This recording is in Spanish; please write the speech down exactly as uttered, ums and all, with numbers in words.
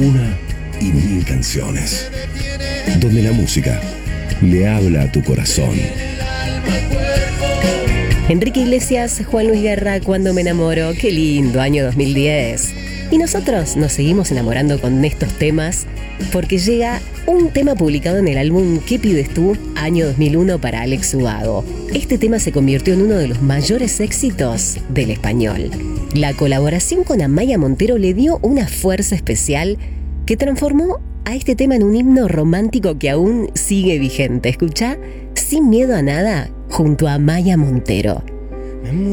Una y mil canciones. Donde la música le habla a tu corazón. Enrique Iglesias, Juan Luis Guerra, Cuando me enamoro. Qué lindo, año dos mil diez. Y nosotros nos seguimos enamorando con estos temas porque llega un tema publicado en el álbum ¿Qué pides tú? Año dos mil uno para Alex Ubago. Este tema se convirtió en uno de los mayores éxitos del español. La colaboración con Amaya Montero le dio una fuerza especial que transformó a este tema en un himno romántico que aún sigue vigente. Escuchá, Sin miedo a nada, junto a Amaya Montero.